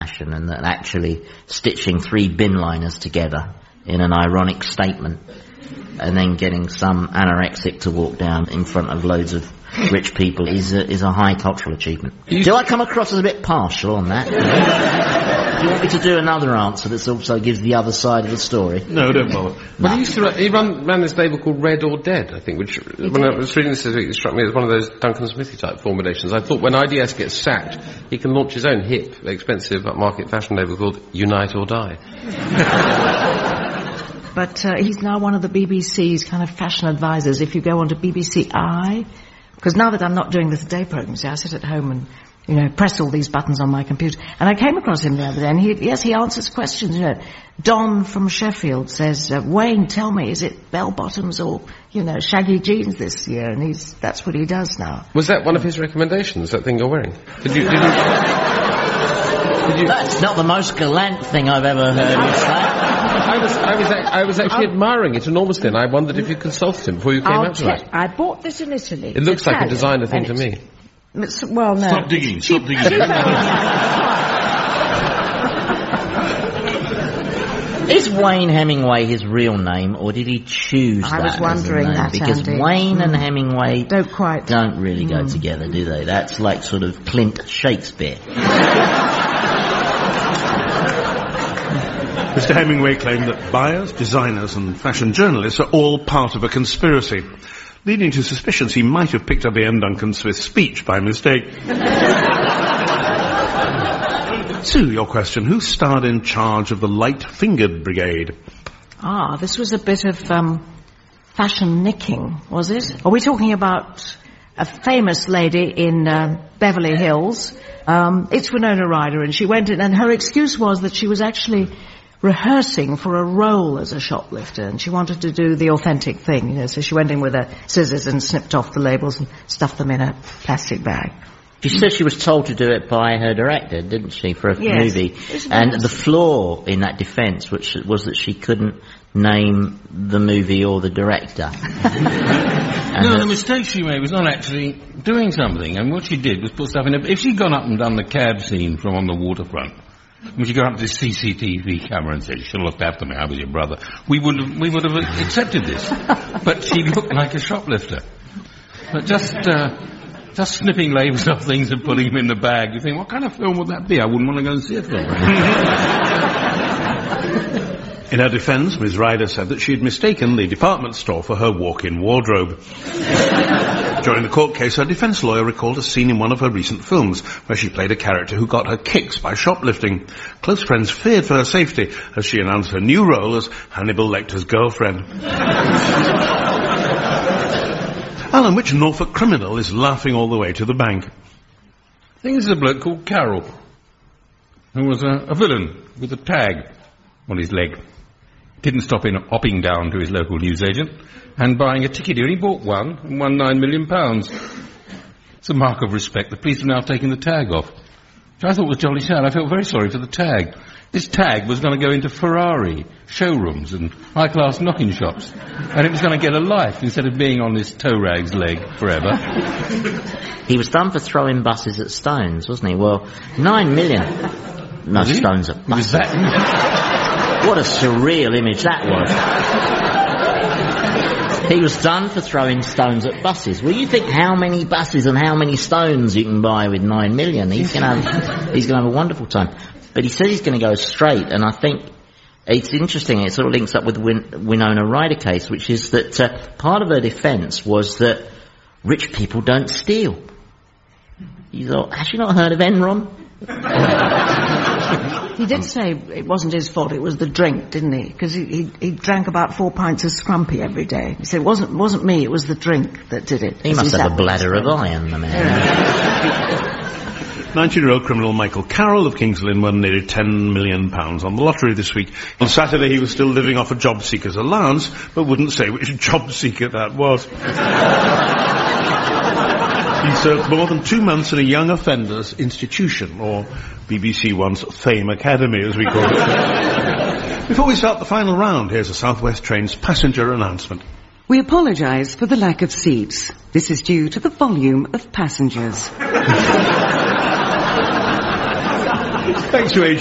fashion, and that actually stitching 3 bin liners together in an ironic statement and then getting some anorexic to walk down in front of loads of rich people is a high cultural achievement. Do I come across as a bit partial on that? Do you want me to do another answer that also gives the other side of the story? No, don't bother. Well, he ran this label called Red or Dead, I think, which, when I was reading this week, it struck me as one of those Duncan Smithy type formulations. I thought when IDS gets sacked, he can launch his own hip, expensive, upmarket fashion label called Unite or Die. But he's now one of the BBC's kind of fashion advisors. If you go onto BBC I, because now that I'm not doing the Today programme, I sit at home and, press all these buttons on my computer. And I came across him the other day, and he answers questions. Don from Sheffield says, Wayne, tell me, is it bell-bottoms or, shaggy jeans this year? And that's what he does now. Was that one of his recommendations, that thing you're wearing? Did you... That's not the most gallant thing I've ever heard you say. I was actually admiring it enormously, and I wondered if you consulted him before you came out tonight. I bought this in Italy. It looks like a designer thing to me. Well, no. Stop digging. Is Wayne Hemingway his real name, or did he choose that? I was wondering as a name? that, because Andy. Wayne and Hemingway don't really go together, do they? That's like sort of Clint Shakespeare. Mr. Hemingway claimed that buyers, designers and fashion journalists are all part of a conspiracy, leading to suspicions he might have picked up Ian Duncan Smith's speech by mistake. Sue, your question. Who starred in Charge of the Light-Fingered Brigade? This was a bit of fashion nicking, was it? Are we talking about a famous lady in Beverly Hills? It's Winona Ryder, and she went in, and her excuse was that she was actually rehearsing for a role as a shoplifter, and she wanted to do the authentic thing, so she went in with her scissors and snipped off the labels and stuffed them in a plastic bag. She said she was told to do it by her director, didn't she, for a movie? And the flaw in that defence was that she couldn't name the movie or the director. No, the mistake she made was not actually doing something, and what she did was put stuff in if she'd gone up and done the cab scene from On the Waterfront, when she got up to this CCTV camera and said, you should have looked after me, I was your brother, we would have accepted this. But she looked like a shoplifter. But just snipping labels off things and putting them in the bag, you think, what kind of film would that be? I wouldn't want to go and see a film. In her defence, Ms. Ryder said that she had mistaken the department store for her walk-in wardrobe. During the court case, her defence lawyer recalled a scene in one of her recent films where she played a character who got her kicks by shoplifting. Close friends feared for her safety as she announced her new role as Hannibal Lecter's girlfriend. Alan, which Norfolk criminal is laughing all the way to the bank? I think this is a bloke called Carroll, who was a villain with a tag on his leg. Didn't stop in hopping down to his local newsagent and buying a ticket. He only bought one and won £9 million. It's a mark of respect. The police have now taken the tag off, which I thought was jolly sad. I felt very sorry for the tag. This tag was going to go into Ferrari showrooms and high-class knocking shops, and it was going to get a life instead of being on this toe rag's leg forever. He was done for throwing buses at stones, wasn't he? Well, 9 million. No, stones at buses. What a surreal image that was. He was done for throwing stones at buses. Well, you think how many buses and how many stones you can buy with 9 million. He's going to have a wonderful time. But he said he's going to go straight, and I think it's interesting. It sort of links up with the Winona Ryder case, which is that part of her defence was that rich people don't steal. You thought, has she not heard of Enron? He did say it wasn't his fault, it was the drink, didn't he? Because he drank about 4 pints of scrumpy every day. He said it wasn't me, it was the drink that did it. He must have a bladder of iron, the man. 19-year-old criminal Michael Carroll of Kings Lynn won nearly £10 million on the lottery this week. On Saturday he was still living off a job seeker's allowance, but wouldn't say which job seeker that was. He served more than 2 months in a young offenders institution, or BBC One's Fame Academy, as we call it. Before we start the final round, here's a South West Trains passenger announcement. We apologise for the lack of seats. This is due to the volume of passengers. Thanks to